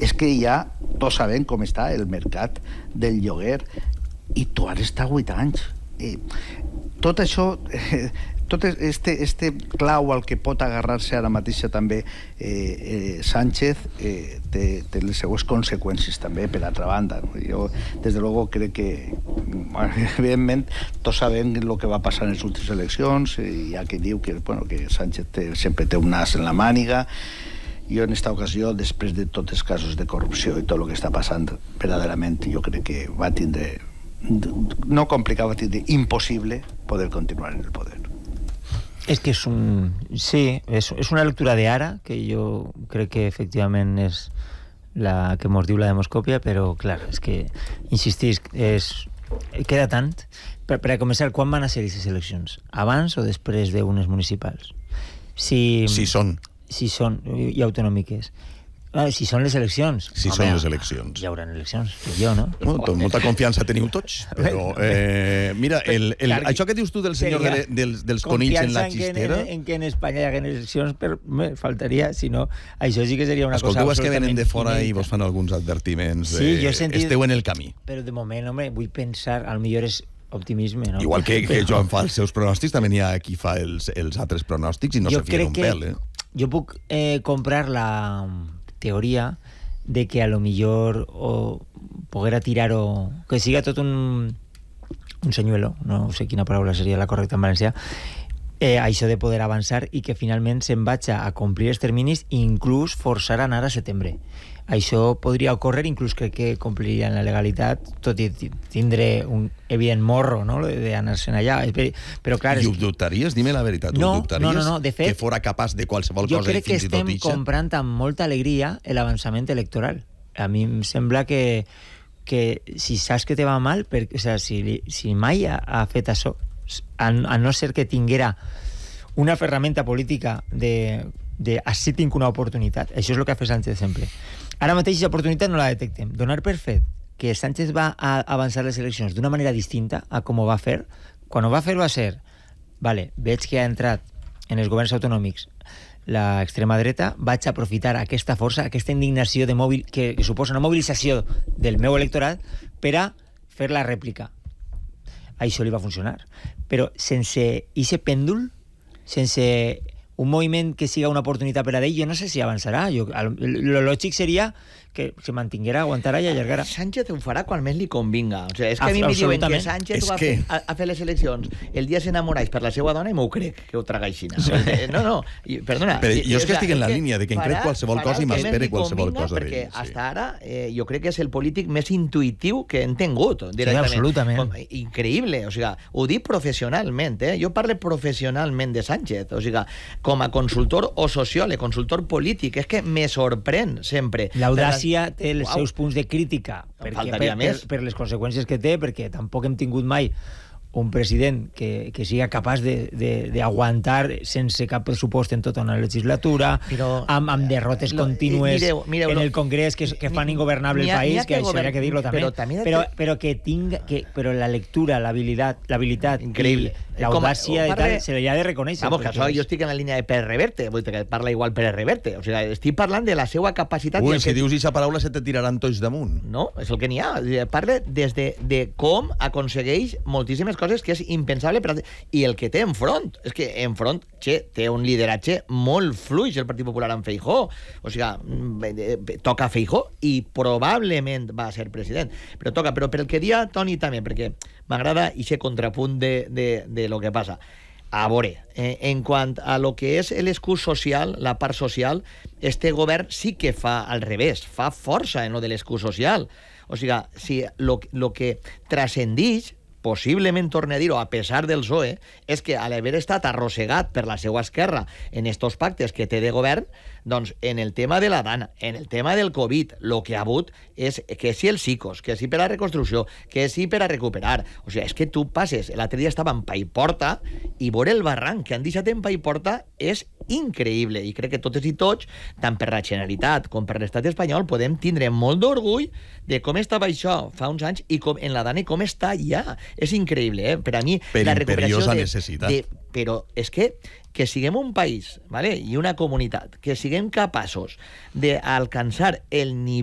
és que ja tots sabem com està el mercat del lloguer i tu ara està 8 anys. Tot això, tot este clau al que pot agarrar-se ara mateix també Sánchez té les seues conseqüències també, per altra banda. Jo, des de luego, crec que evidentment tots sabem el que va passar en les últimes eleccions, hi ha qui diu que Sánchez sempre té un nas en la màniga. Jo, en esta ocasió, després de tots els casos de corrupció i tot el que està passant, verdaderament, jo crec que va tindre, no complicat, va tindre impossible poder continuar en el poder. És que és una lectura de ara, que jo crec que efectivament és la que mos diu la demoscòpia, però, clar, és que, insistisc, queda tant. Per a començar, quan van a ser aquestes eleccions? Abans o després d'unes municipals? Si són. Si són, i autonòmiques. Si són les eleccions. Si són les eleccions. Hi haurà eleccions, jo, no? Molta confiança teniu tots, però... Mira, això que dius tu del senyor dels conills en la xistera... En que en Espanya hi hagués eleccions, faltaria, si no, això sí que seria una cosa... Escolteu, que venen de fora i vos fan alguns advertiments. Sí, jo he sentit... Esteu en el camí. Però de moment, home, vull pensar, al millor és optimisme, no? Igual que Joan fa els seus pronòstics, també n'hi ha qui fa els altres pronòstics i no se fia un pèl, Jo puc comprar la teoria de que a lo millor poguera tirar-ho, que siga tot un senyuelo, no sé quina paraula seria la correcta en valencià, això de poder avançar i que finalment se'n vaig a complir els terminis i inclús forçar a anar a setembre. Això podria ocórrer, inclús crec que compliria la legalitat, tot i tindre un evident morro, no?, d'anar-se'n allà. Però, clar... I ho dubtaries? Dime la veritat. No, de fet... Que fora capaç de qualsevol cosa i fins i tot Jo crec que estem comprant amb molta alegria l'avançament electoral. A mi em sembla que si saps que te va mal, si mai ha fet això, a no ser que tinguera una ferramenta política de així tinc una oportunitat. Això és el que ha fet Sánchez sempre. Ara mateix aquesta oportunitat no la detectem. Donar per fet que Sánchez va a avançar les eleccions d'una manera distinta a com ho va fer, quan ho va fer va ser veig que ha entrat en els governs autonòmics l'extrema dreta, vaig aprofitar aquesta força, aquesta indignació que suposa una mobilització del meu electorat per a fer la rèplica. Això li va funcionar. Però sense aquest pèndol, sense un moviment que siga una oportunitat per a ell, jo no sé si avançarà. Lo lògic seria que se mantinguera, aguantara i allargara. Sánchez ho farà quan més li convinga. O sigui, és que a mi em diuen que Sánchez va a fer les eleccions el dia s'enamoreix per la seva dona i m'ho crec, que ho traga així. No, perdona. Però jo és que estic en la línia de que em crec qualsevol cosa i m'espere qualsevol cosa d'ell. Perquè fins ara jo crec que és el polític més intuïtiu que hem tingut directament. Sí, absolutament. Increïble. O sigui, ho dic professionalment. Jo parlo professionalment de Sánchez. O sigui, com a consultor o sociòleg, consultor polític. És que me sorprèn sempre. L'audàcia té els seus punts de crítica per les conseqüències que té, perquè tampoc hem tingut mai un president que siga capaç d'aguantar sense cap pressupost en tota una legislatura, amb derrotes contínues en el Congrés que fan ingobernable el país, que això hi ha que dir-lo també, però la lectura, l'habilitat increïble, l'audàcia se li ha de reconèixer. Vamos, que això jo estic en la línia de Pere Reverte, vull dir que parla igual Pere Reverte, o sigui, estic parlant de la seva capacitat... Ui, si dius aquesta paraula se te tiraran tots damunt. No, és el que n'hi ha. Parla des de com aconsegueix moltíssimes coses que és impensable i el que té enfront, és que enfront té un lideratge molt fluix el Partit Popular amb Feijóo, o sigui, toca Feijóo i probablement va ser president, però per el que dia Toni també, perquè m'agrada aquest contrapunt de lo que passa. A veure, en quant a lo que és l'escús social, la part social, este govern sí que fa al revés, fa força en lo de l'escús social. O sigui, si lo que transcendix, possiblement, torne a dir-ho, a pesar del PSOE, és que a l'haver estat arrossegat per la seva esquerra en estos pactes que té de govern, doncs en el tema de la dana, en el tema del Covid, el que ha hagut és que si els psicos, que si per a reconstrucció, que si per a recuperar. O sigui, és que tu passes, l'altre dia estava en Paiporta i veure el barranc que han deixat en Paiporta és increïble, i crec que totes i tots, tant per la Generalitat com per l'estat espanyol, podem tindre molt d'orgull de com estava això fa uns anys i com en la dana i com està ja. És increïble, Per a mi, la recuperació però és que siguem un país, ¿vale? I una comunitat, que siguem capaços d'alcançar el nivell